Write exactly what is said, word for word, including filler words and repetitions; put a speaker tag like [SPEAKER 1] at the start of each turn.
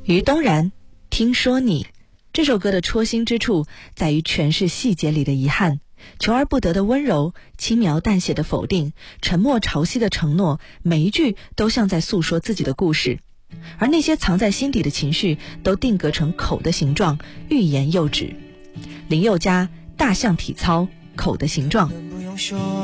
[SPEAKER 1] 于东然，听说你。这首歌的戳心之处在于诠释细节里的遗憾，求而不得的温柔，轻描淡写的否定，沉默潮汐的承诺，每一句都像在诉说自己的故事，而那些藏在心底的情绪都定格成口的形状，欲言又止。林宥嘉，大象体操，口的形状。